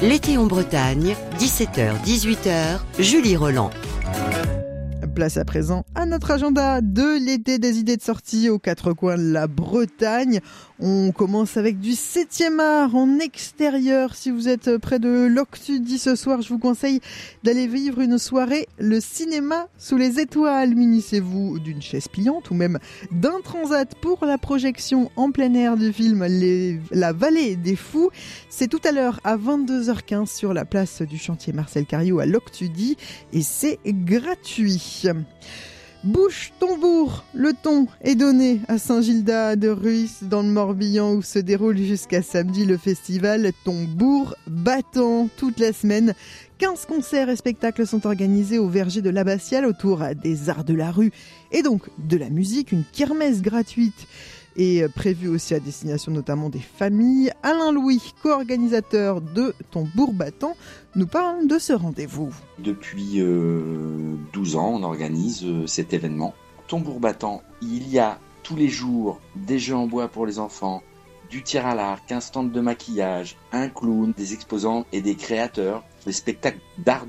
L'été en Bretagne, 17h-18h, Julie Roland. Place à présent à notre agenda de l'été, des idées de sortie aux quatre coins de la Bretagne. On commence avec du 7e art en extérieur. Si vous êtes près de l'Octudie ce soir, je vous conseille d'aller vivre une soirée le cinéma sous les étoiles. Munissez-vous d'une chaise pliante ou même d'un transat pour la projection en plein air du film La Vallée des Fous. C'est tout à l'heure à 22h15 sur la place du chantier Marcel Cariou à l'Octudie et c'est gratuit. Bouche Tombour, le ton est donné à Saint-Gildas de Rhuys dans le Morbihan où se déroule jusqu'à samedi le festival Tombour Battant. Toute la semaine, 15 concerts et spectacles sont organisés au verger de l'Abbatiale autour des arts de la rue et donc de la musique. Une kermesse gratuite est prévue aussi à destination notamment des familles. Alain Louis, co-organisateur de Tombour Battant, nous parle de ce rendez-vous. Depuis 12 ans, on organise cet événement. Tombour Battant, il y a tous les jours des jeux en bois pour les enfants, du tir à l'arc, un stand de maquillage, un clown, des exposants et des créateurs, des spectacles d'art